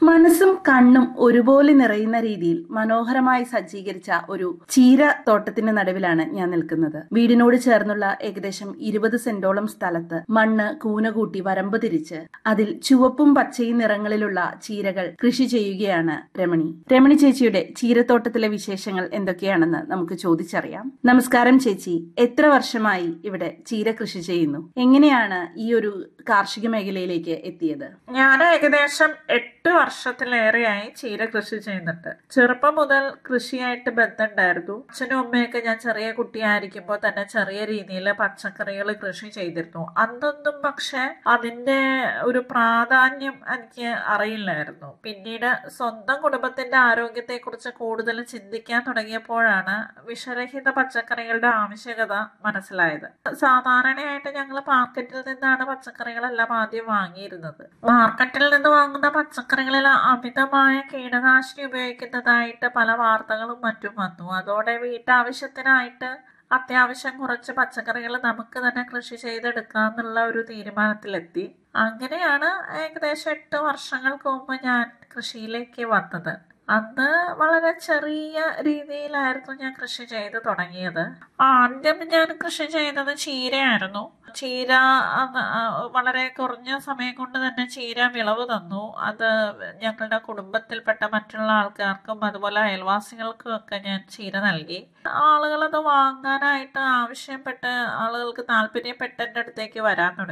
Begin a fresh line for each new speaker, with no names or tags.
മനസ്സും കണ്ണും ഒരുപോലെ നിറയുന്ന രീതിയിൽ മനോഹരമായി സജ്ജീകരിച്ച ഒരു ചീര തോട്ടത്തിന്റെ നടുവിലാണ് ഞാൻ നിൽക്കുന്നത്. വീടിനോട് ചേർന്നുള്ള ഏകദേശം 20 സെന്റോളം സ്ഥലത്ത് മണ്ണ് കൂന കൂട്ടി വരമ്പ് തിരിച്ച് അതിൽ ചുവപ്പും പച്ചയും നിറങ്ങളിലുള്ള ചീരകൾ കൃഷി ചെയ്യുകയാണ് രമണി. രമണി ചേച്ചിയുടെ ചീരത്തോട്ടത്തിലെ വിശേഷങ്ങൾ എന്തൊക്കെയാണെന്ന് നമുക്ക് ചോദിച്ചറിയാം. നമസ്കാരം ചേച്ചി, എത്ര വർഷമായി ഇവിടെ ചീര കൃഷി ചെയ്യുന്നു? എങ്ങനെയാണ് ഈ ഒരു കാർഷിക മേഖലയിലേക്ക് എത്തിയത്?
ഞാൻ ഏകദേശം 8 വർഷത്തിലേറെയായി ചീര കൃഷി ചെയ്യുന്നുണ്ട്. ചെറുപ്പം മുതൽ കൃഷിയായിട്ട് ബന്ധമുണ്ടായിരുന്നു. അച്ഛനും അമ്മയൊക്കെ ഞാൻ ചെറിയ കുട്ടിയായിരിക്കുമ്പോൾ തന്നെ ചെറിയ രീതിയിൽ പച്ചക്കറികൾ കൃഷി ചെയ്തിരുന്നു. അന്നൊന്നും പക്ഷെ അതിന്റെ ഒരു പ്രാധാന്യം എനിക്ക് അറിയില്ലായിരുന്നു. പിന്നീട് സ്വന്തം കുടുംബത്തിന്റെ ആരോഗ്യത്തെ കുറിച്ച് കൂടുതൽ ചിന്തിക്കാൻ തുടങ്ങിയപ്പോഴാണ് വിഷരഹിത പച്ചക്കറികളുടെ ആവശ്യകത മനസ്സിലായത്. സാധാരണയായിട്ട് ഞങ്ങൾ മാർക്കറ്റിൽ നിന്നാണ് പച്ചക്കറികളെല്ലാം ആദ്യം വാങ്ങിയിരുന്നത്. മാർക്കറ്റിൽ നിന്ന് വാങ്ങുന്ന പച്ചക്കറികളിൽ അമിതമായ കീടനാശിനി ഉപയോഗിക്കുന്നതായിട്ട് പല വാർത്തകളും മറ്റും വന്നു. അതോടെ വീട്ടാവശ്യത്തിനായിട്ട് അത്യാവശ്യം കുറച്ച് പച്ചക്കറികൾ നമുക്ക് തന്നെ കൃഷി ചെയ്തെടുക്കാന്നുള്ള ഒരു തീരുമാനത്തിലെത്തി. അങ്ങനെയാണ് ഏകദേശം 8 വർഷങ്ങൾക്ക് മുമ്പ് ഞാൻ കൃഷിയിലേക്ക് വന്നത്. അന്ന് വളരെ ചെറിയ രീതിയിലായിരുന്നു ഞാൻ കൃഷി ചെയ്ത് തുടങ്ങിയത്. ആദ്യം ഞാൻ കൃഷി ചെയ്തത് ചീരയായിരുന്നു. ചീര വളരെ കുറഞ്ഞ സമയം കൊണ്ട് തന്നെ ചീര വിളവ് തന്നു. അത് ഞങ്ങളുടെ കുടുംബത്തിൽപ്പെട്ട മറ്റുള്ള ആൾക്കാർക്കും അതുപോലെ അയൽവാസികൾക്കും ഒക്കെ ഞാൻ ചീര നൽകി. ആളുകളത് വാങ്ങാനായിട്ട് ആവശ്യപ്പെട്ട് ആളുകൾക്ക് താല്പര്യപ്പെട്ട് എൻ്റെ അടുത്തേക്ക് വരാൻ തുടങ്ങി.